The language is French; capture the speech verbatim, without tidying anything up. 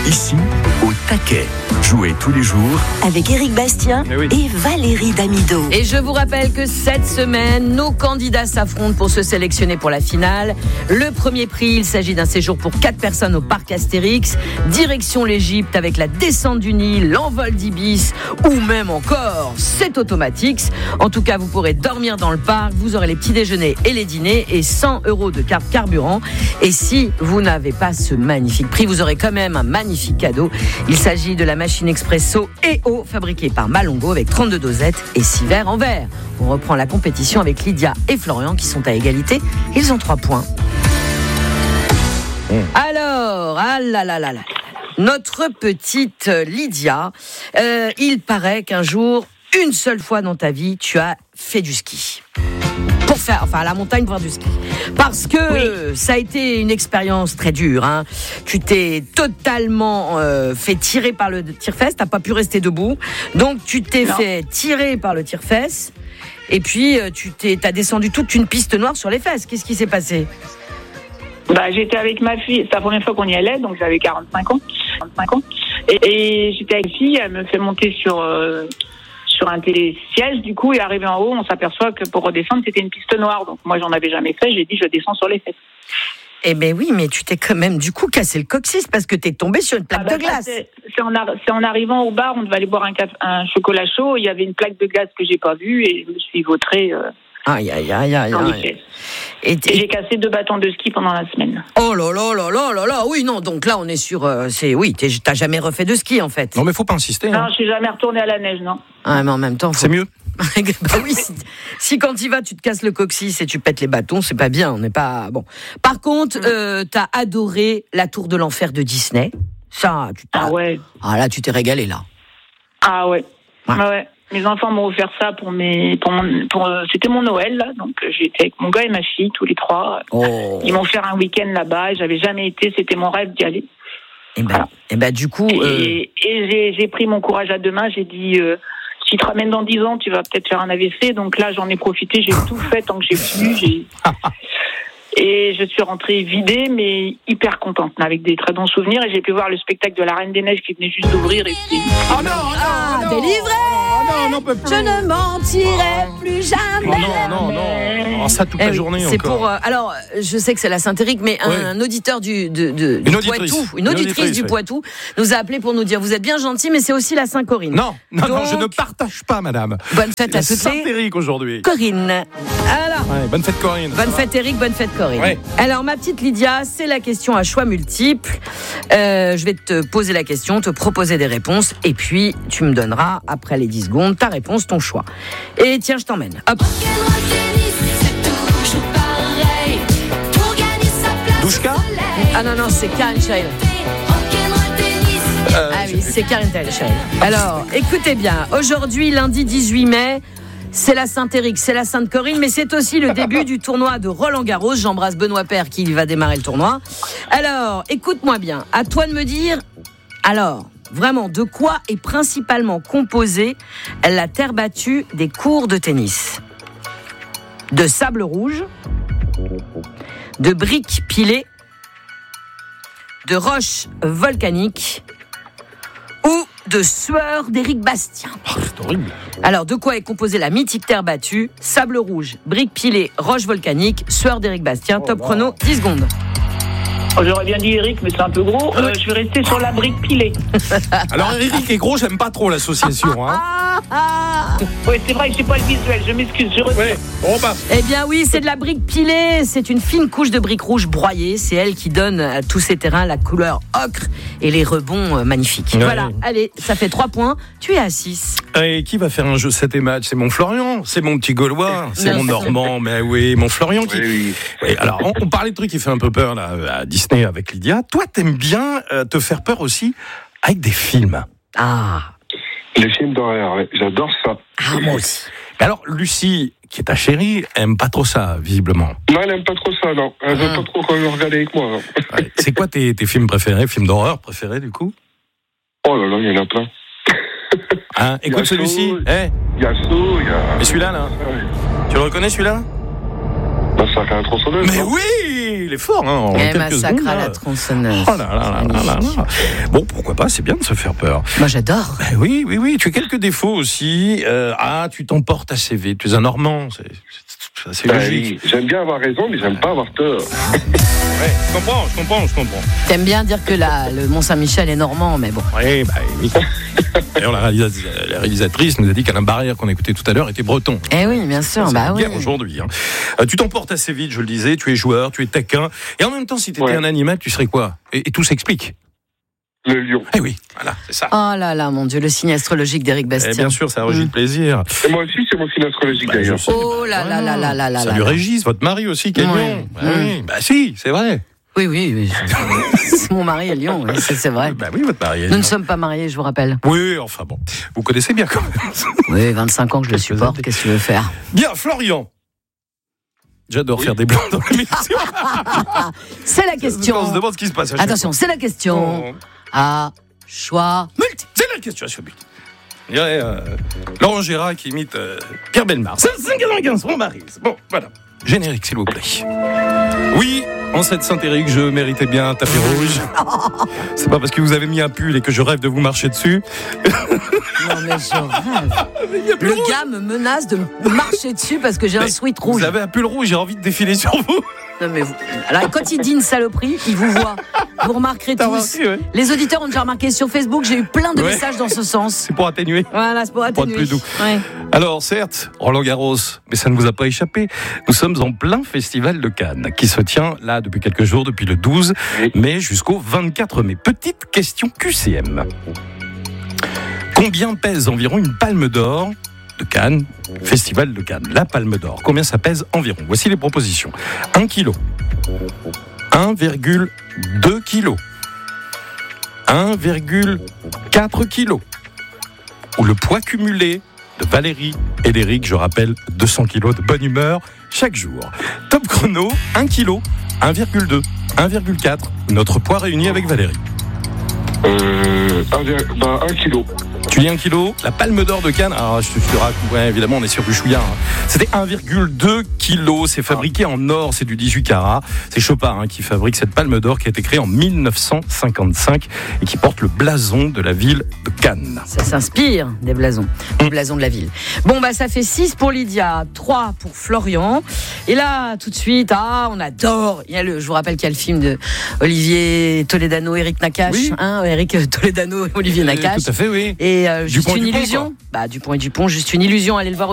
Ici, au taquet. Jouez tous les jours avec Éric Bastien oui. et Valérie Damido. Et je vous rappelle que cette semaine, nos candidats s'affrontent pour se sélectionner pour la finale. Le premier prix, il s'agit d'un séjour pour quatre personnes au parc Astérix, direction l'Égypte avec la descente du Nil, l'envol d'Ibis ou même encore c'est automatique. En tout cas, vous pourrez dormir dans le parc, vous aurez les petits déjeuners et les dîners et cent euros de carte carburant. Et si vous n'avez pas ce magnifique prix, vous aurez quand même un magnifique cadeau. Il s'agit de la machine expresso et eau fabriquée par Malongo avec trente-deux dosettes et six verres en verre. On reprend la compétition avec Lydia et Florian qui sont à égalité. Ils ont trois points. Mmh. Alors, ah là là là là, notre petite Lydia, euh, il paraît qu'un jour, une seule fois dans ta vie, tu as fait du ski. Pour faire, enfin à la montagne pour faire du ski. Parce que oui. Ça a été une expérience très dure. Hein. Tu t'es totalement euh, fait tirer par le tire-fesse, t'as pas pu rester debout. Donc tu t'es non. fait tirer par le tire-fesse. Et puis tu t'es, t'as descendu toute une piste noire sur les fesses. Qu'est-ce qui s'est passé ? Bah, j'étais avec ma fille, c'est la première fois qu'on y allait, donc j'avais quarante-cinq ans. quarante-cinq ans. Et, et j'étais avec ma fille, elle me fait monter sur... Euh, sur un télésiège, du coup, et arrivé en haut, on s'aperçoit que pour redescendre, c'était une piste noire. Donc moi, j'en avais jamais fait, j'ai dit, je descends sur les fesses. Eh ben oui, mais tu t'es quand même, du coup, cassé le coccyx parce que t'es tombé sur une plaque ah ben, de glace. C'est, c'est, en a, c'est en arrivant au bar, on devait aller boire un, un chocolat chaud, il y avait une plaque de glace que j'ai pas vue, et je me suis vautrée... Euh, Aïe, aïe, aïe, aïe, aïe. Et, et j'ai cassé deux bâtons de ski pendant la semaine. Oh là là là là là là, oui, non, donc là, on est sur... Euh, c'est, oui, t'as jamais refait de ski, en fait. Non, mais faut pas insister. Non, hein. je suis jamais retournée à la neige, non. Ah, mais en même temps... Faut... C'est mieux. Bah oui, si, si quand tu vas, tu te casses le coccyx et tu pètes les bâtons, c'est pas bien, on n'est pas... Bon. Par contre, euh, t'as adoré la Tour de l'Enfer de Disney. Ça, tu t'as... Ah ouais. Ah là, tu t'es régalé, là. Ah ouais. Ouais. Ah ouais. Mes enfants m'ont offert ça pour mes, pour mon, pour, c'était mon Noël, là. Donc, j'étais avec mon gars et ma fille, tous les trois. Oh. Ils m'ont offert un week-end là-bas. J'avais jamais été, c'était mon rêve d'y aller. Et ben, voilà. et ben, du coup. Euh... Et, et j'ai, j'ai pris mon courage à deux mains. J'ai dit, euh, si tu te ramènes dans dix ans, tu vas peut-être faire un A V C. Donc là, j'en ai profité. J'ai tout fait tant que j'ai pu. J'ai... Et je suis rentrée vidée, mais hyper contente, avec des très bons souvenirs. Et j'ai pu voir le spectacle de la Reine des Neiges qui venait juste d'ouvrir. Et c'était... Oh non, ah, non, délivré oh non, non, je ne mentirai oh. plus jamais. Oh non, non, non. Oh, ça toute la eh journée c'est encore. Pour, euh, alors, je sais que c'est la Saint-Éric, mais un, oui. un auditeur du, de, de, du une auditrice. Poitou, une auditrice, une auditrice du oui. Poitou, nous a appelé pour nous dire, vous êtes bien gentil, mais c'est aussi la Saint-Corinne. Non, non, Donc, non, je ne partage pas, madame. Bonne fête à toutes les... Saint-Éric aujourd'hui. Corinne. Alors, ouais, bonne fête Corinne. Bonne fête Éric, bonne fête Corinne. Ouais. Alors, ma petite Lydia, c'est la question à choix multiples. Euh, je vais te poser la question, te proposer des réponses, et puis tu me donneras, après les dix secondes, ta réponse, ton choix. Et tiens, je t'emmène. Hop. Douchka ? Ah non, non, c'est Karen Child. Euh, ah oui, c'est Karen Child. Alors, écoutez bien, aujourd'hui, lundi dix-huit mai, c'est la Saint-Éric, c'est la Sainte-Corinne, mais c'est aussi le début du tournoi de Roland-Garros. J'embrasse Benoît Paire qui va démarrer le tournoi. Alors, écoute-moi bien, à toi de me dire, alors, vraiment, de quoi est principalement composée la terre battue des courts de tennis ? De sable rouge, de briques pilées, de roches volcaniques ou de sueur d'Éric Bastien. Oh, c'est horrible. Alors, de quoi est composée la mythique terre battue ? Sable rouge, briques pilées, roches volcaniques, sueur d'Éric Bastien. Oh, Top wow. chrono, dix secondes. Oh, j'aurais bien dit Eric, mais c'est un peu gros. Euh, je vais rester sur la brique pilée. Alors, Eric est gros, j'aime pas trop l'association. Hein. Oui, c'est vrai que j'ai pas le visuel, je m'excuse, je retire. Ouais. Bon, bah. Eh bien oui, c'est de la brique pilée. C'est une fine couche de briques rouges broyées. C'est elle qui donne à tous ces terrains la couleur ocre et les rebonds magnifiques. Ouais. Voilà, allez, ça fait trois points. Tu es à six. Et qui va faire un jeu sept et match ? C'est mon Florian, c'est mon petit Gaulois, c'est non, mon Normand. Mais oui, mon Florian qui... Oui, oui. Oui, alors, on, on parlait de trucs qui fait un peu peur là, à Disney avec Lydia. Toi, t'aimes bien euh, te faire peur aussi avec des films. Ah. Les films d'horreur, ouais. J'adore ça. Ah, moi aussi. Alors, Lucie, qui est ta chérie, aime pas trop ça, visiblement. Non, elle aime pas trop ça, non. Elle veut ah. pas trop qu'on le regarde avec moi. Ouais. C'est quoi tes, tes films préférés, films d'horreur préférés, du coup ? Oh là là, il y en a plein. Hein, écoute celui-ci. Il y a Saw, il y a... Et celui-là, là, ouais. Tu le reconnais, celui-là ? Massacre à la tronçonneuse. Mais oui, il est fort, hein, en Et quelques massacre secondes, à là. la tronçonneuse. Oh là là là là là là. Bon, pourquoi pas, c'est bien de se faire peur. Moi, j'adore. Ben oui, oui, oui, tu as quelques défauts aussi. Euh, ah, tu t'emportes assez vite, tu es un Normand, c'est, c'est assez Ben logique. oui, j'aime bien avoir raison, mais j'aime pas avoir tort. Ouais, je comprends, je comprends, je comprends. T'aimes bien dire que la, le Mont-Saint-Michel est normand, mais bon. Oui, bah oui. D'ailleurs, la, réalisa- la réalisatrice nous a dit qu'Alain Barrière, qu'on écoutait tout à l'heure, était breton. Eh oui, bien sûr, C'est bah oui. bien aujourd'hui. Hein. Euh, tu t'emportes assez vite, je le disais, tu es joueur, tu es taquin. Et en même temps, si tu étais Ouais. un animal, tu serais quoi ? et, et tout s'explique. Le lion. Eh oui, voilà, c'est ça. Oh là là, mon Dieu, le signe astrologique d'Éric Eh Bastien. bien sûr, ça régit Mm. de plaisir. Et moi aussi, c'est mon signe astrologique Bah, d'ailleurs. je sais. Oh là là là là là là Salut là. Régis, votre mari aussi, qui est Ouais. lion. Bah, Mm. oui. Bah si, c'est vrai. Oui, oui, oui. C'est mon mari est Lyon, oui, c'est, c'est vrai. Bah oui, votre mari est Nous lion. ne sommes pas mariés, je vous rappelle. Oui, enfin bon. Vous connaissez bien quand même. Oui, vingt-cinq ans que je le Quelques supporte, années. qu'est-ce que tu veux faire? Bien, Florian. J'adore faire des blancs dans l'émission. C'est la On se question. demande ce qui se passe. à chaque Attention, c'est la question. fois. Oh. À choix multiple. C'est la question à ce but. Il y aurait euh, Laurent Gérard qui imite euh, Pierre Bellemare. C'est cinq quinze, mon mari. Bon, voilà. Générique, s'il vous plaît. Oui, en cette Saint-Éric, je méritais bien un tapis rouge. C'est pas parce que vous avez mis un pull et que je rêve de vous marcher dessus. Non, mais je rêve. Le gars me menace de me marcher dessus parce que j'ai un Mais sweat Vous rouge. avez un pull rouge, j'ai envie de défiler sur vous. Non, mais vous... Alors, quand il dit une saloperie, il vous voit. Vous remarquerez T'as tous. remarqué, ouais. Les auditeurs ont déjà remarqué sur Facebook, j'ai eu plein de Ouais. messages dans ce sens. C'est pour atténuer. Voilà, c'est pour Pour être atténuer. plus doux. Ouais. Alors, certes, Roland Garros, mais ça ne vous a pas échappé. Nous sommes en plein festival de Cannes, qui se tient là depuis quelques jours, depuis le douze Oui. mai jusqu'au vingt-quatre mai. Petite question Q C M. Combien pèse environ une palme d'or de Cannes, festival de Cannes, la palme d'or? Combien ça pèse environ? Voici les propositions. un kilo. un virgule deux kilos. un virgule quatre kilos. Ou le poids cumulé de Valérie et d'Éric, je rappelle, deux cents kilos de bonne humeur chaque jour. Top chrono, un kilo, un virgule deux, un virgule quatre, notre poids réuni avec Valérie. Euh, un, vir- bah, un kilo. Tu dis un kilo, la palme d'or de Cannes, alors je te, je te raconte, ouais, évidemment on est sur du chouïa, hein. C'était un virgule deux kilos, c'est fabriqué en or, c'est du dix-huit carats, c'est Chopard hein, qui fabrique cette palme d'or qui a été créée en mille neuf cent cinquante-cinq et qui porte le blason de la ville de Cannes. Ça s'inspire des blasons, du blason de la ville. Bon, bah, ça fait six pour Lydia, trois pour Florian. Et là, tout de suite, ah, on adore. Il y a le, je vous rappelle qu'il y a le film de Olivier Toledano, Eric Nakache. Oui. Hein, Eric Toledano, Olivier Euh, Nakache. Tout à fait, oui. Et euh, juste Dupont et une Dupont, illusion. Bah, Dupont et Dupont, juste une illusion. Allez le voir.